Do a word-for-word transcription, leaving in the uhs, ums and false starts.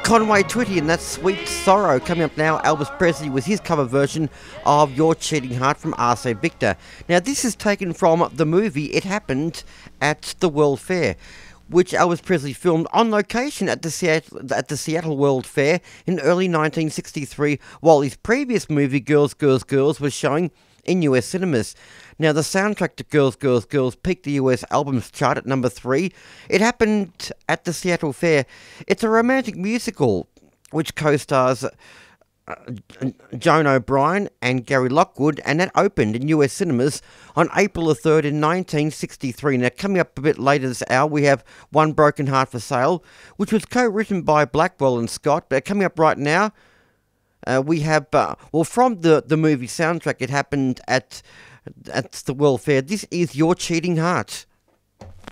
Conway Twitty and that Sweet Sorrow. Coming up now, Elvis Presley with his cover version of Your Cheating Heart from R C Victor. Now this is taken from the movie It Happened at the World Fair, which Elvis Presley filmed on location at the Seattle, at the Seattle World Fair in early nineteen sixty-three, while his previous movie Girls, Girls, Girls was showing in U S cinemas. Now, the soundtrack to Girls, Girls, Girls peaked the U S albums chart at number three. It happened at the Seattle Fair. It's a romantic musical which co-stars uh, Joan O'Brien and Gary Lockwood, and that opened in U S cinemas on April the third in nineteen sixty-three. Now, coming up a bit later this hour, we have One Broken Heart for Sale, which was co-written by Blackwell and Scott. But coming up right now, Uh, we have, uh, well, from the, the movie soundtrack, It Happened at, at the World Fair. This is Your Cheating Heart.